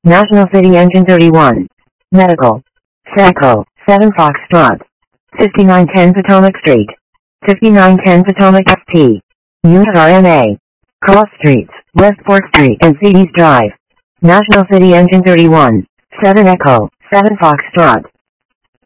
National City Engine 31. Medical. Saco, 7 Foxtrot. 5910 Potomac Street. 5910 Potomac FP. Unit RMA. Cross Streets, West 4th Street and CD's Drive. National City Engine 31. 7 Echo, 7 Foxtrot.